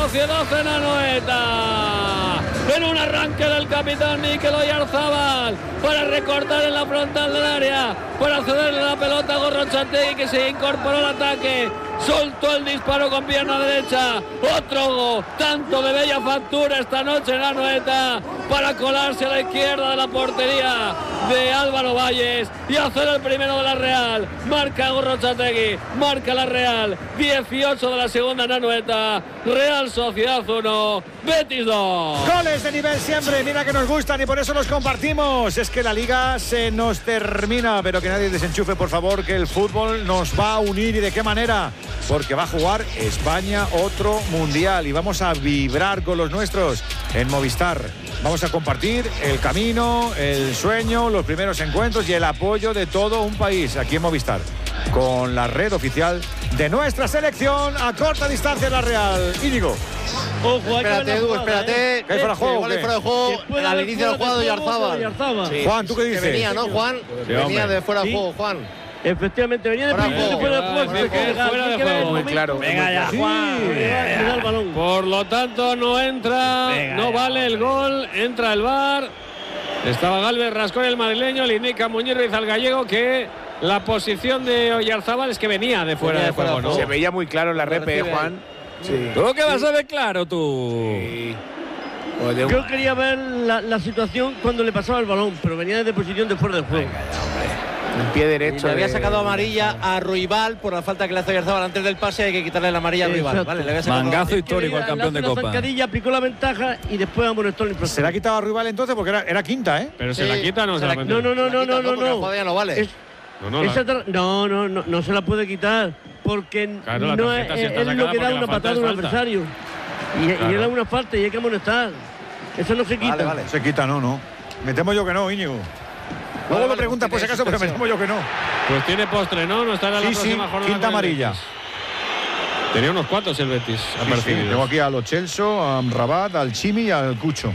Sociedad en Anoeta. En un arranque del capitán Mikel Oyarzabal para recortar en la frontal del área, para cederle la pelota a Gorrotxategi, que se incorporó al ataque. Soltó el disparo con pierna derecha. Otro tanto de bella factura esta noche en Anoeta para colarse a la izquierda de la portería de Álvaro Valles y hacer el primero de la Real. Marca Gorrotxategi, marca la Real. 18 de la segunda en Anoeta. Real Sociedad 1, Betis 2. Goles de nivel siempre, mira que nos gustan y por eso los compartimos. Es que la liga se nos termina, pero que nadie desenchufe, por favor, que el fútbol nos va a unir. ¿Y de qué manera? Porque va a jugar España otro mundial y vamos a vibrar con los nuestros en Movistar. Vamos a compartir el camino, el sueño, los primeros encuentros y el apoyo de todo un país aquí en Movistar, con la red oficial de nuestra selección a corta distancia en la Real. Íñigo. Ojo, espérate, Edu, espérate. ¿Qué hay fuera de juego? Igual hay fuera de juego al inicio del juego de Oyarzabal. Sí. Juan, ¿tú qué dices? Que venía, ¿no, Juan? Sí, venía de fuera de juego, Juan. Efectivamente, venía de fuera de juego. Fuera de juego, muy claro. Venga ya, Juan. Mira el balón. Por lo tanto, no entra, no vale el gol, entra el VAR. Estaba Galvez, Rascón, el madrileño, le indica Muñiz Ruiz al gallego que la posición de Oyarzabal es que venía de fuera de juego, ¿no? Se veía muy claro en la repe, Juan. Sí. ¿Tú qué vas a ver claro, tú? Sí. Yo quería ver la situación cuando le pasaba el balón, pero venía de posición de fuera de juego. Un pie derecho. Le había sacado amarilla a Ruibal por la falta que le hace Oyarzabal antes del pase. Hay que quitarle la amarilla a Ruibal. Vale, le había sacado mangazo histórico al campeón de Copa. Zancadilla, aplicó la ventaja y después amonestó el Se le ha quitado a Ruibal entonces porque era quinta, ¿eh? Pero se la quita o no se la quita. No. no vale. No se la puede quitar porque claro, no es lo que da una patada a un adversario. Y él da una falta y hay que amonestar. Eso no se quita. Vale. Se quita, no. Me temo yo que no, Íñigo. Luego lo preguntas por si acaso, pero me temo yo que no. Pues tiene postre, ¿no? No estará la próxima jornada. Quinta amarilla. Tenía unos cuantos el Betis. Tengo aquí a Lo Celso, a Rabat, al Chimi y al Cucho.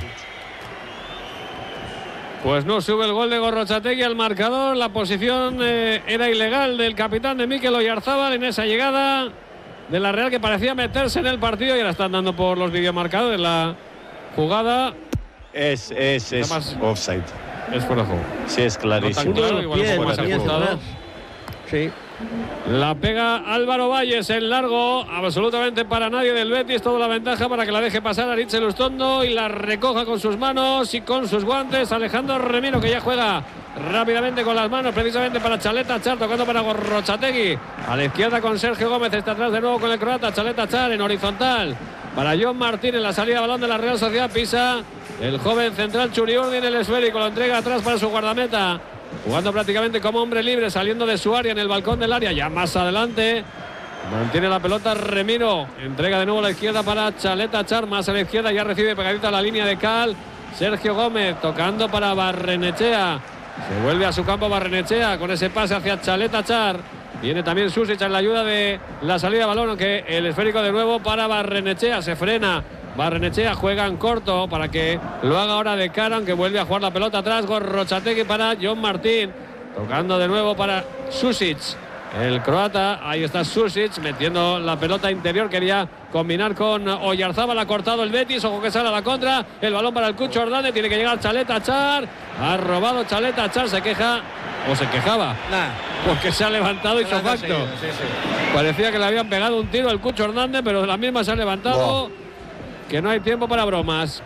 Pues no sube el gol de Gorrotxategi al marcador. La posición era ilegal del capitán de Mikel Oyarzabal en esa llegada de la Real, que parecía meterse en el partido y ahora están dando por los videomarcadores la jugada. Es offside. Es fuera de juego. Sí, es clarísimo. No tan claro, igual un poco más ajustado. Sí. La pega Álvaro Valles en largo, absolutamente para nadie del Betis, toda la ventaja para que la deje pasar Aritz Elustondo y la recoja con sus manos y con sus guantes Alejandro Remiro, que ya juega rápidamente con las manos precisamente para Chaleta Achar, tocando para Gorrotxategi a la izquierda con Sergio Gómez, está atrás de nuevo con el croata. Chaleta Achar en horizontal para John Martín en la salida de balón de la Real Sociedad. Pisa el joven central Churiurdi en el esférico, lo entrega atrás para su guardameta, jugando prácticamente como hombre libre, saliendo de su área en el balcón del área, ya más adelante. Mantiene la pelota Remiro, entrega de nuevo a la izquierda para Chaleta Achar, más a la izquierda, ya recibe pegadita a la línea de Cal. Sergio Gómez tocando para Barrenechea, se vuelve a su campo Barrenechea con ese pase hacia Chaleta Achar. Viene también Susic en la ayuda de la salida de balón, aunque el esférico de nuevo para Barrenechea, se frena. Barrenechea juega en corto para que lo haga ahora de cara, aunque vuelve a jugar la pelota atrás. Gorrotxategi para John Martín, tocando de nuevo para Susic, el croata. Ahí está Susic metiendo la pelota interior, quería combinar con Oyarzabal, ha cortado el Betis, ojo que sale a la contra, el balón para el Cucho Hernández, tiene que llegar Chaleta Achar, ha robado Chaleta Achar, se queja, o se quejaba, porque se ha levantado ipso facto. Parecía que le habían pegado un tiro al Cucho Hernández, pero de la misma se ha levantado. Que no hay tiempo para bromas.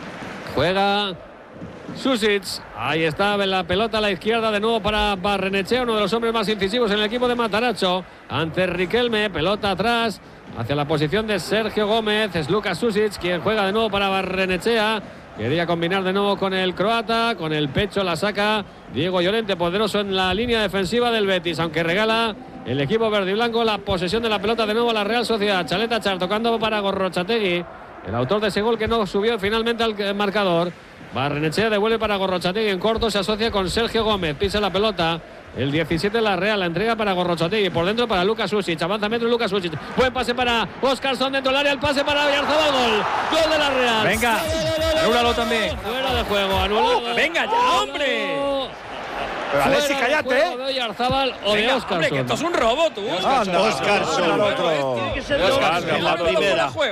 Juega Susic, ahí está la pelota a la izquierda de nuevo para Barrenechea, uno de los hombres más incisivos en el equipo de Matarazzo, ante Riquelme, pelota atrás hacia la posición de Sergio Gómez. Es Lucas Susic quien juega de nuevo para Barrenechea, quería combinar de nuevo con el croata, con el pecho la saca Diego Llorente, poderoso en la línea defensiva del Betis, aunque regala el equipo verde y blanco la posesión de la pelota de nuevo a la Real Sociedad. Chaleta Achar tocando para Gorrotxategi, el autor de ese gol que no subió finalmente al marcador. Barrenechea devuelve para Gorrotxategi en corto, se asocia con Sergio Gómez, pisa la pelota el 17 de la Real, la entrega para Gorrotxategi, por dentro para Lucas Susic, avanza metro Lucas Susic, buen pase para Óscarson dentro del área, el pase para Oyarzabal, gol de la Real. Venga, anúlalo también. Fuera de juego, anulado. Venga ya, hombre. Pero Alexis, cállate, ¿De Oyarzabal o de Óscarson? Hombre, que esto es un robo, tú. Óscarson. Tiene que ser Óscarson, la primera.